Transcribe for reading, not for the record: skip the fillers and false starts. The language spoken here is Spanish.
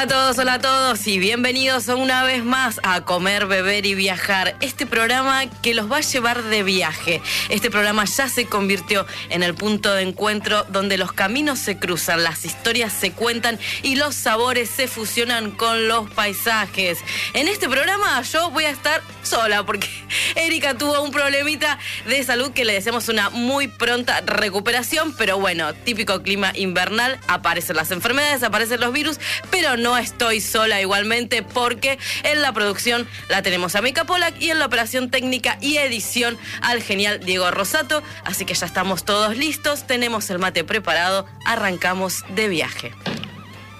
Hola a todos y bienvenidos una vez más a Comer, Beber y Viajar. Este programa que los va a llevar de viaje. Este programa ya se convirtió en el punto de encuentro donde los caminos se cruzan, las historias se cuentan y los sabores se fusionan con los paisajes. En este programa yo voy a estar sola porque Erika tuvo un problemita de salud que le deseamos una muy pronta recuperación, pero bueno, típico clima invernal, aparecen las enfermedades, aparecen los virus, pero no estoy sola igualmente porque en la producción la tenemos a Mica Polak y en la operación técnica y edición al genial Diego Rosato, así que ya estamos todos listos, tenemos el mate preparado, arrancamos de viaje.